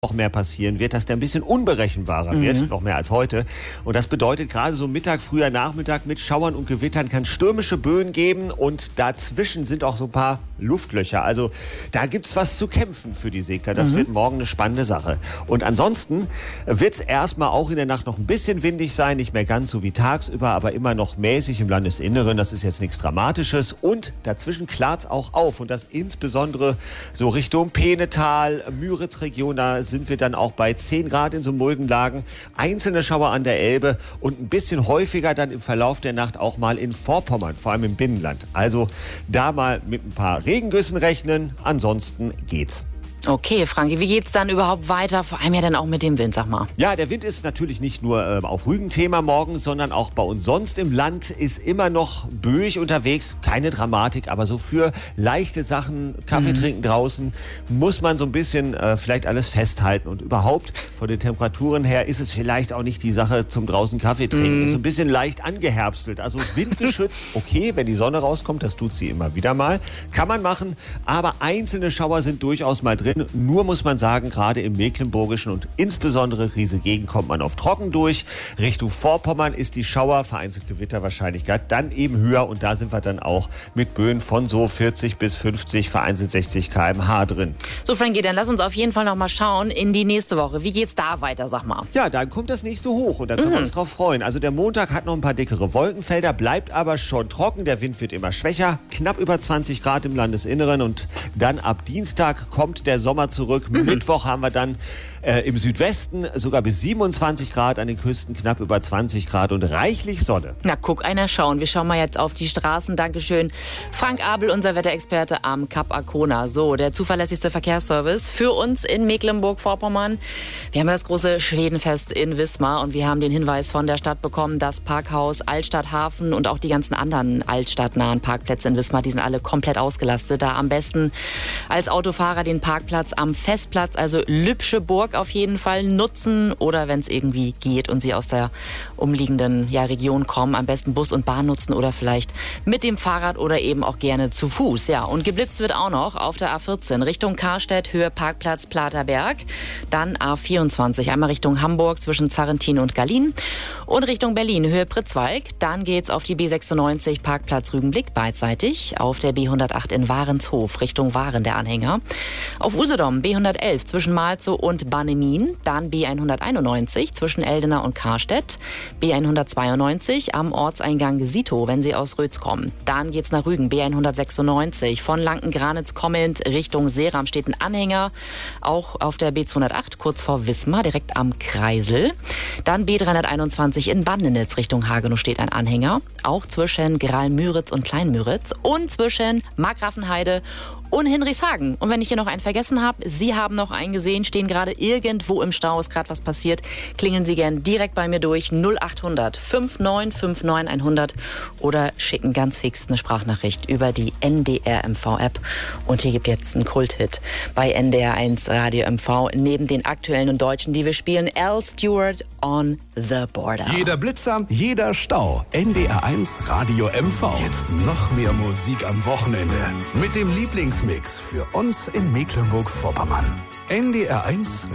noch mehr passieren wird, dass der ein bisschen unberechenbarer wird, noch mehr als heute. Und das bedeutet gerade so Mittag, früher Nachmittag mit Schauern und Gewittern kann stürmische Böen geben und dazwischen sind auch so ein paar Luftlöcher. Also da gibt's was zu kämpfen für die Segler. Das wird morgen eine spannende Sache. Und ansonsten wird's erstmal auch in der Nacht noch ein bisschen windig sein, nicht mehr ganz so wie tagsüber, aber immer noch mäßig im Landesinneren. Das ist jetzt nichts Dramatisches. Und dazwischen klart's auch auf. Und das insbesondere so Richtung Peenetal, Müritz-Region, da sind wir dann auch bei 10 Grad in so mulden Lagen. Einzelne Schauer an der Elbe und ein bisschen häufiger dann im Verlauf der Nacht auch mal in Vorpommern, vor allem im Binnenland. Also da mal mit ein paar Regengüssen rechnen, ansonsten geht's. Okay, Franki, wie geht's dann überhaupt weiter? Vor allem ja dann auch mit dem Wind, sag mal. Ja, der Wind ist natürlich nicht nur auf Rügen Thema morgen, sondern auch bei uns sonst im Land ist immer noch böig unterwegs. Keine Dramatik, aber so für leichte Sachen, Kaffee trinken draußen, muss man so ein bisschen vielleicht alles festhalten. Und überhaupt, von den Temperaturen her, ist es vielleicht auch nicht die Sache zum draußen Kaffee trinken. Ist so ein bisschen leicht angeherbstelt. Also windgeschützt, okay, wenn die Sonne rauskommt, das tut sie immer wieder mal. Kann man machen, aber einzelne Schauer sind durchaus mal drin. Nur muss man sagen, gerade im Mecklenburgischen und insbesondere Riese-Gegend kommt man auf trocken durch. Richtung Vorpommern ist die Schauer, vereinzelt Gewitterwahrscheinlichkeit dann eben höher und da sind wir dann auch mit Böen von so 40 bis 50, vereinzelt 60 km/h drin. So, Frankie, dann lass uns auf jeden Fall noch mal schauen in die nächste Woche. Wie geht's da weiter, sag mal? Ja, dann kommt das nächste hoch und da können wir uns drauf freuen. Also der Montag hat noch ein paar dickere Wolkenfelder, bleibt aber schon trocken. Der Wind wird immer schwächer, knapp über 20 Grad im Landesinneren und dann ab Dienstag kommt der Sommer zurück. Mittwoch haben wir dann im Südwesten sogar bis 27 Grad, an den Küsten knapp über 20 Grad und reichlich Sonne. Na, guck einer schauen. Wir schauen mal jetzt auf die Straßen. Dankeschön. Frank Abel, unser Wetterexperte am Kap Arkona. So, der zuverlässigste Verkehrsservice für uns in Mecklenburg-Vorpommern. Wir haben das große Schwedenfest in Wismar und wir haben den Hinweis von der Stadt bekommen, das Parkhaus Altstadthafen und auch die ganzen anderen altstadtnahen Parkplätze in Wismar, die sind alle komplett ausgelastet. Da am besten als Autofahrer den Parkplatz am Festplatz, also Lübsche Burg, auf jeden Fall nutzen oder wenn es irgendwie geht und Sie aus der umliegenden Region kommen, am besten Bus und Bahn nutzen oder vielleicht mit dem Fahrrad oder eben auch gerne zu Fuß. Ja, und geblitzt wird auch noch auf der A14 Richtung Karstedt, Höhe Parkplatz Platerberg, dann A24 einmal Richtung Hamburg zwischen Zarrentin und Gallien und Richtung Berlin Höhe Pritzwalk. Dann geht's auf die B96 Parkplatz Rügenblick beidseitig, auf der B108 in Warenshof Richtung Waren der Anhänger, auf Usedom B111 zwischen Malzow und Bannemin, dann B191 zwischen Eldena und Karstedt, B192 am Ortseingang Sito, wenn Sie aus Rötz kommen. Dann geht's nach Rügen, B196 von Lanken-Granitz kommend Richtung Seram steht ein Anhänger, auch auf der B208 kurz vor Wismar, direkt am Kreisel. Dann B321 in Bandenitz Richtung Hagenow steht ein Anhänger, auch zwischen Graal-Müritz und Klein-Müritz und zwischen Markgrafenheide und Hinrichshagen. Und wenn ich hier noch einen vergessen habe, Sie haben noch einen gesehen, stehen gerade irgendwo im Stau, ist gerade was passiert, klingeln Sie gern direkt bei mir durch 0800 5959 100 oder schicken ganz fix eine Sprachnachricht über die NDR MV-App. Und hier gibt jetzt einen Kulthit bei NDR 1 Radio MV neben den aktuellen und deutschen, die wir spielen, Al Stewart on the Border. Jeder Blitzer, jeder Stau. NDR 1 Radio MV. Jetzt noch mehr Musik am Wochenende. Mit dem Lieblingsmix für uns in Mecklenburg-Vorpommern. NDR 1